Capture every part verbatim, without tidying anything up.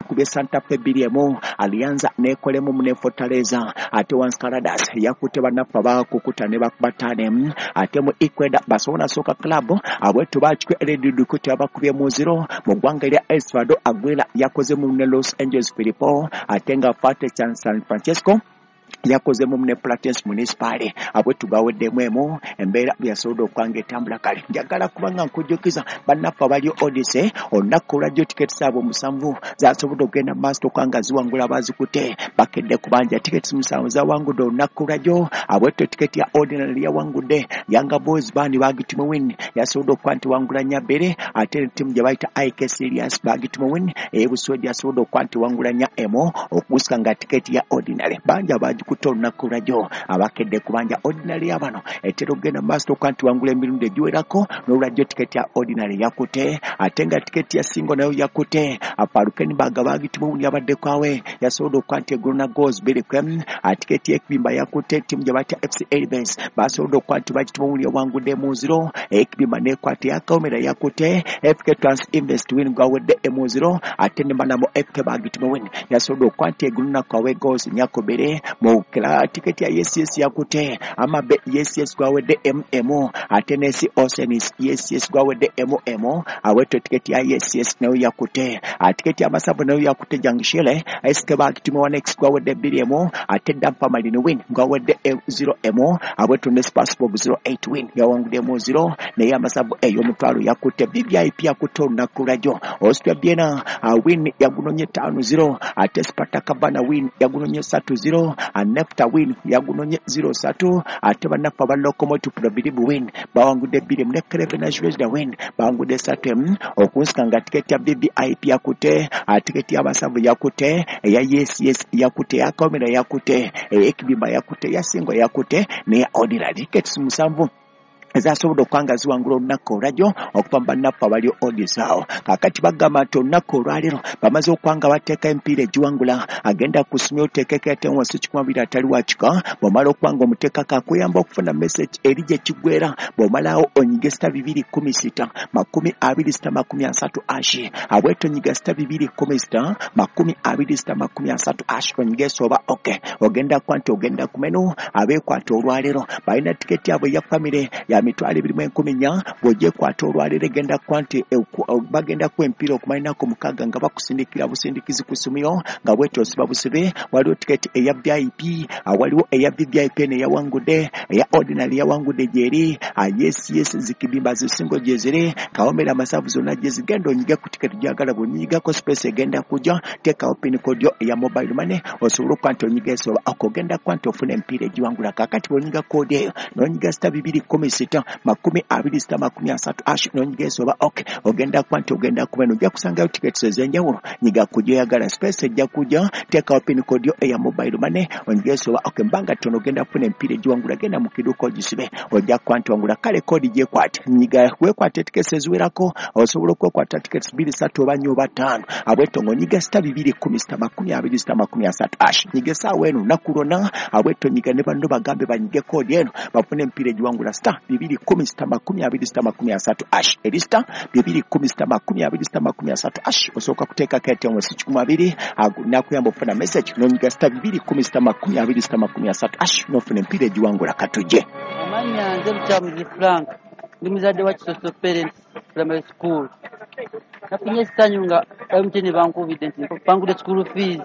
bakubye Santa Fe biliemu Alianza nekolemu mune Fortaleza ate Wanscaradas yakute banafa bakukuta ne bakubatane ate mu Ecuador Barcelona Soccer Club abwetu bachwe Ready Dukuti abakubye mu zero mu gwanga lya El Salvador Aguila yakoze mu Los Angeles Filipo atenga Fate San Francisco yakoze mu mne Platense Municipal abo tugawedde mwemo embeera byasodo kwange tambula kale njagala kubanga nkujukiza banafa bali Odyssey onako radio ticket sabo musanvu zasobodo genda master kwanga ziwangula bazikute bakedde kubanja tickets musanvu za wangu do onako radio abo ticket ya ordinary ya wangu de Yanga Boys bani bagitimo win yasodo kwanti wangula nyabere ate team je baita I K Serious bagitimo win ebusoje yasodo kwanti wangula nya emo okusanga ticket ya ordinary banja baji kutona kurajo abakedde kubanja ordinary abano etero genda master kwanti wangula emirundi giwerako no radio ticket ya ordinary yakute atenga ticket ya single nayo yakute aparukeni baga bagitimo win yabadde kwawe yasodo kwanti Grona Goals bele kwem ticket ya kibimba yakute team je baita F C Elbes basodo kwanti bagitimo win wangu de mu zero ekibimba ne kwati yakomera yakute F K Trans Invest win gwawedde mu zero atende manamo F K bagitimo win yasodo kwanti Grona kwawe Goals nyakobere mu kila ticket ya yes yes yakute amabe yes yes gwawedde M M atenesi Oceanis yes yes gwawedde M M aweto ticket ya yes yes nayo yakute ticket ya masabu nayo yakute jangishele S K bagitimo one X gwawedde billion atenda pamali no win gwawedde zero M aweto ne passport zero eight win yawangude mu zero ne ya masabu eyo mutwalo yakute V V I P yakutona kurajo Austria Biena win yagunonye tano zero ate Spartak bana win yagunonye three zero Nefta win yagunonye zero three ate banafa ba Locomotive Probability win bawangude bile mne Crevena Jules win bawangude satem okuskanga ticket ya V V I P yakute ticket ya basavu yakute ya yes yes yakute yakomera yakute ekibimba yakute ya single yakute ne ordinary tickets musanvu ezasobodo kwanga ziwangula nako radio okupambana pa bali odisao kakati bagama to nako ralero bamaze okwanga bateka empire jiwangula agenda kusumya otekeke tenwa sichikwambira atali wachika bomala okwanga omuteka kakuyamba okufuna message erije kigwera bomalao onyige star bibiri kumi sita makumi abiri sita makumi asatu ashi abweto nyiga star bibiri kumi sita makumi abiri sita makumi asatu ashi onyige soba okay ogenda kwanto ogenda kumenu abe kwato olwalero baina tiketi yabo ya family ya mitwale biri mwenkumi nya boje kwatorwa legenda kwanti bagenda kwempira okumalina ko mukaga nga bakusindikira busindikizi kusumiro nga bweto sibabusibe waliwo ticket eya V I P waliwo eya V I P ne ya wangude eya ordinary ya wangude jeri yes yes zikibimba zisingo jezere kaomera masavu zona jezigendo nyiga ku ticket jagala bonyiga ko space egenda kuja teka open code ya mobile money osubulu kwanto nyiga so akogenda kwanto ofune empire jiwangula kakati bonyiga code no nyiga star bibiri kumi sita makumi abiri sita makumi asatu ashi nonyigeso ba okay ogenda kwanti ogenda kumeno ja kusanga tickets ezenjawulo nyiga kujya yagala space ejja kujya teka open code ya mobile money onyigeso ba okay mbanga tono ogenda kufuna empire jiwangula genda mukiduko jisibe ojja kwanti wangula kale code je kwati nyiga kwe kwati tickets eziwerako osobola kwe kwati tickets bibiri satu banyo batano abweto ngonyiga sita bibiri kumi sita makumi abiri sita makumi asatu ashi nyige sawa eno nakurona abweto nyiga ne bando bagambe banyige code eno bafune empire jiwangula star bibiri kumi sita makumi abiri sita makumi asatu ash elista bibiri kumi sita makumi abiri sita makumi asatu ash osoka kuteka kete omwesi kikumi abiri nakuyamba ofuna message nonyiga sita bibiri kumi sita makumi abiri sita makumi asatu ash nofuna empire jiwangula katuje amanya nze mchamuzi Frank ndi muzadde wa Kisoso Parents Primary School nafunye sitanyunga emtini banku evidence banku de school fees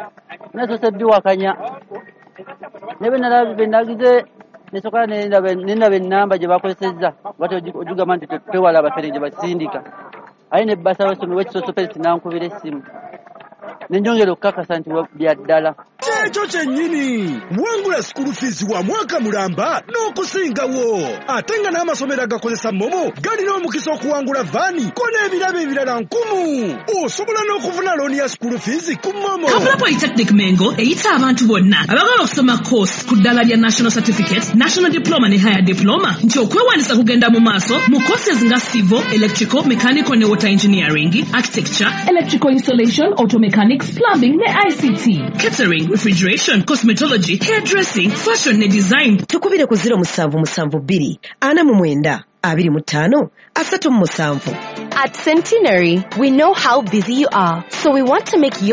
nazo sebbiwa kanya nebe nalabe nagize nesoka nenda nenda benamba je bakozeseza bato ojuga mante twewala abaferenje basindika aine basa weso mwe Kisoso Parents nankubire simu nenjongero kaka santi bya ddala Checho chenyini mwangula school fees wa mwaka mulamba n'okusingawo atenga n'amasomero agakozesa momo gali n'omukisa okuwangula vani kone ebirabe ebirala nkumu osobola n'okufuna looni ya school fees ku momo Kampala Polytechnic Mengo eyita abantu bonna abagala okusoma course ku ddala lya national certificate national diploma ne higher diploma nti okwewandiisa kugenda mu maaso mu courses nga civil electrical mechanical ne water engineering architecture electrical installation auto mechanics plumbing ne I C T catering refrigeration, cosmetology, hairdressing, fashion and design. Tukubire ku zero musanvu musanvu bbiri ana mu mwenda abiri mu ttaano asatu mu musanvu. At Centenary, we know how busy you are, so we want to make your